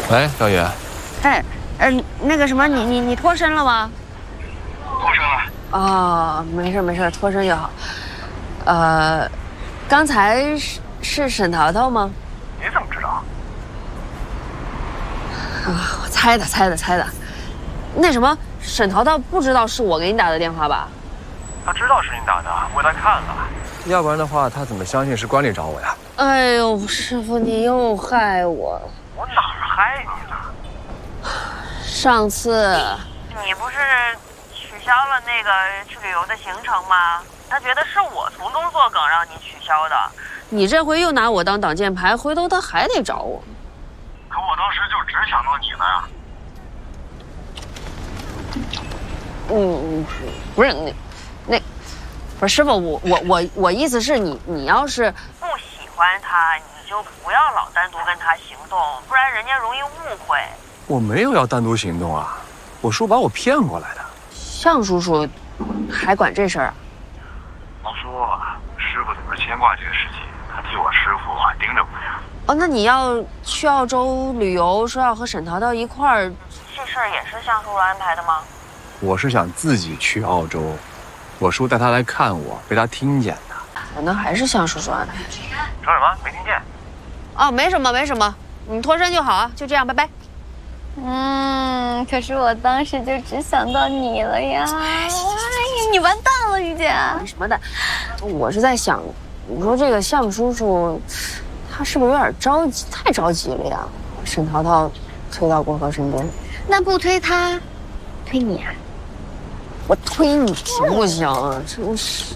喂，小雨。 哎，那个什么，你脱身了吗？ 脱身了。 哦，没事，脱身就好。刚才是沈淘淘吗？ 你怎么知道？ 啊，我猜的。那什么，沈淘淘不知道是我给你打的电话吧？ 他知道是你打的，我给他看了。 要不然的话，他怎么相信是管理找我呀？ 哎呦，师傅，你又害我！ 我哪儿害你了？ 上次你不是取消了那个去旅游的行程吗？他觉得是我从中作梗让你取消的。 你这回又拿我当挡箭牌，回头他还得找我。 可我当时就只想到你了呀。 不是不是师傅，我意思是你要是不喜欢他，你就不要老单独跟他行动，不然人家容易误会。 我没有要单独行动啊，我叔把我骗过来的。 向叔叔还管这事儿啊？ 王叔，师傅有点牵挂这个事情，他替我师傅盯着我呀。 哦，那你要去澳洲旅游，说要和沈淘淘一块儿， 这事儿也是向叔叔安排的吗？ 我是想自己去澳洲，我叔带他来看我，被他听见的。 可能还是向叔叔安排。 说什么？没听见？ 哦，没什么，你脱身就好啊，就这样，拜拜。 可是我当时就只想到你了呀！哎呀，你完蛋了，雨姐。 什么的，我是在想，你说这个向叔叔，他是不是有点着急，太着急了呀？沈淘淘推到国和身边， 那不推他，推你啊？ 我推你行不行啊？真是。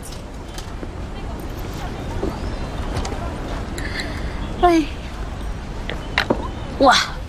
哎， 哇！